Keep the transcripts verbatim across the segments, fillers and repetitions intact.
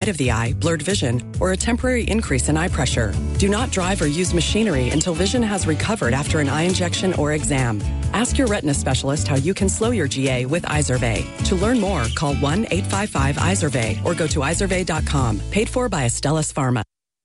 of the eye, blurred vision, or a temporary increase in eye pressure. Do not drive or use machinery until vision has recovered after an eye injection or exam. Ask your retina specialist how you can slow your G A with Izervay. To learn more, call one eight five five Izervay or go to izervay dot com. Paid for by Astellas Pharma.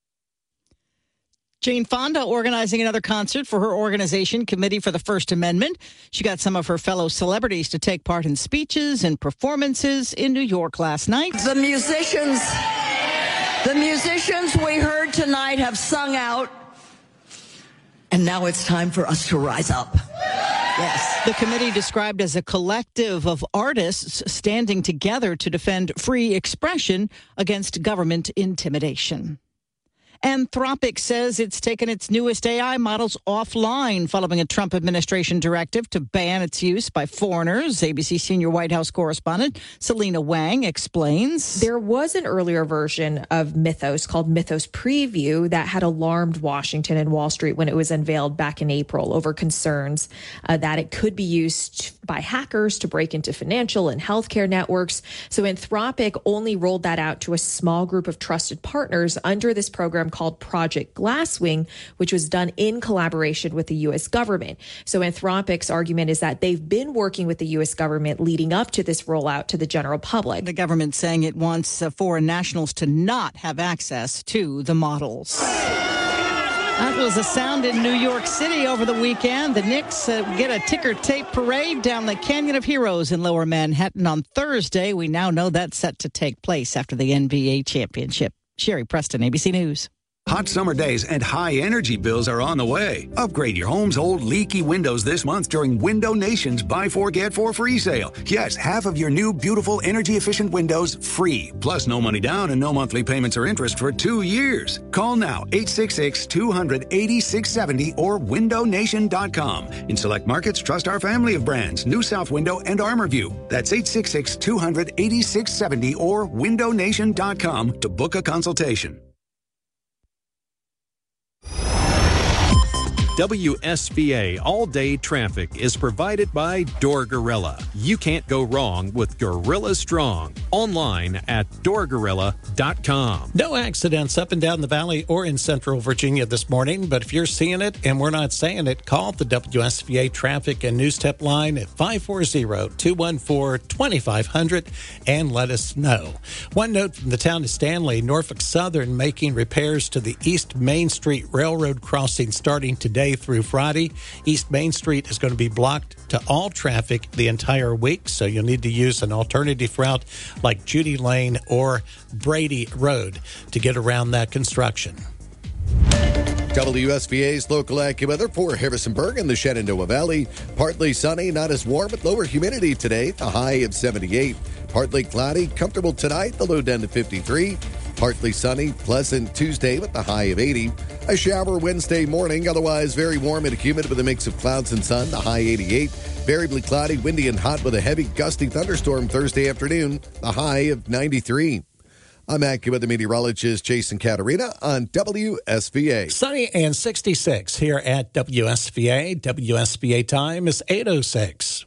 Jane Fonda organizing another concert for her organization, Committee for the First Amendment. She got some of her fellow celebrities to take part in speeches and performances in New York last night. The musicians, the musicians we heard tonight have sung out, and now it's time for us to rise up. Yes. The committee described as a collective of artists standing together to defend free expression against government intimidation. Anthropic says it's taken its newest A I models offline following a Trump administration directive to ban its use by foreigners. A B C senior White House correspondent Selena Wang explains. There was an earlier version of Mythos called Mythos Preview that had alarmed Washington and Wall Street when it was unveiled back in April over concerns uh, that it could be used by hackers to break into financial and healthcare networks. So Anthropic only rolled that out to a small group of trusted partners under this program called Project Glasswing, which was done in collaboration with the U S government. So Anthropic's argument is that they've been working with the U S government leading up to this rollout to the general public. The government saying it wants uh, foreign nationals to not have access to the models. That was a sound in New York City over the weekend. The Knicks uh, get a ticker tape parade down the Canyon of Heroes in Lower Manhattan on Thursday. We now know that's set to take place after the N B A championship. Sherry Preston, A B C News. Hot summer days and high energy bills are on the way. Upgrade your home's old leaky windows this month during Window Nation's Buy Four, Get Four free sale. Yes, half of your new, beautiful, energy-efficient windows free. Plus no money down and no monthly payments or interest for two years. Call now, eight six six, two hundred, eighty-six seventy or window nation dot com. In select markets, trust our family of brands, New South Window and ArmorView. That's eight six six, two hundred, eighty-six seventy or window nation dot com to book a consultation. W S V A All-Day Traffic is provided by Door Gorilla. You can't go wrong with Gorilla Strong. Online at door gorilla dot com. No accidents up and down the valley or in central Virginia this morning, but if you're seeing it and we're not saying it, call the W S V A Traffic and News Tip line at five four zero, two one four, two five zero zero and let us know. One note from the town of Stanley, Norfolk Southern making repairs to the East Main Street Railroad crossing starting today through Friday. East Main Street is going to be blocked to all traffic the entire week, so you'll need to use an alternative route like Judy Lane or Brady Road to get around that construction. W S V A's local AccuWeather for Harrisonburg and the Shenandoah Valley. Partly sunny, not as warm, but lower humidity today, the high of seventy-eight. Partly cloudy, comfortable tonight, the low down to fifty-three. Partly sunny, pleasant Tuesday with the high of eighty. A shower Wednesday morning, otherwise very warm and humid with a mix of clouds and sun, the high eighty-eight. Variably cloudy, windy and hot with a heavy gusty thunderstorm Thursday afternoon, the high of ninety-three. I'm AccuWeather meteorologist Jason Caterina on W S V A. Sunny and sixty-six here at W S V A. W S V A time is eight oh six.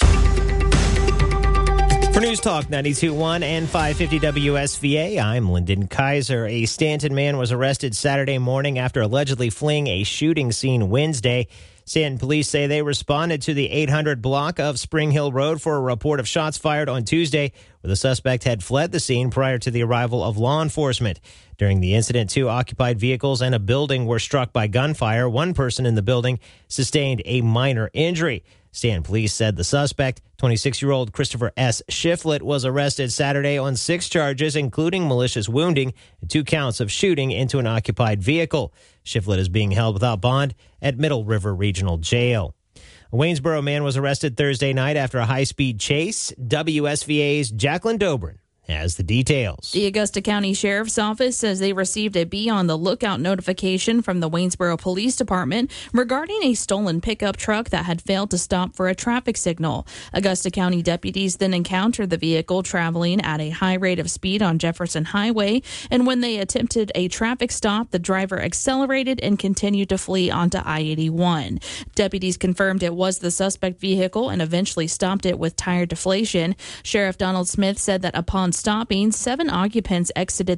For News Talk ninety-two point one and five fifty W S V A, I'm Lyndon Kaiser. A Stanton man was arrested Saturday morning after allegedly fleeing a shooting scene Wednesday. Stanton police say they responded to the eight hundred block of Spring Hill Road for a report of shots fired on Tuesday, where the suspect had fled the scene prior to the arrival of law enforcement. During the incident, two occupied vehicles and a building were struck by gunfire. One person in the building sustained a minor injury. Stanton police said the suspect, twenty-six-year-old Christopher S. Shiflett, was arrested Saturday on six charges, including malicious wounding and two counts of shooting into an occupied vehicle. Shiflett is being held without bond at Middle River Regional Jail. A Waynesboro man was arrested Thursday night after a high-speed chase. W S V A's Jacqueline Dobrin has the details. The Augusta County Sheriff's Office says they received a be on the lookout notification from the Waynesboro Police Department regarding a stolen pickup truck that had failed to stop for a traffic signal. Augusta County deputies then encountered the vehicle traveling at a high rate of speed on Jefferson Highway, and when they attempted a traffic stop, the driver accelerated and continued to flee onto I eighty-one. Deputies confirmed it was the suspect vehicle and eventually stopped it with tire deflation. Sheriff Donald Smith said that upon stopping, seven occupants exited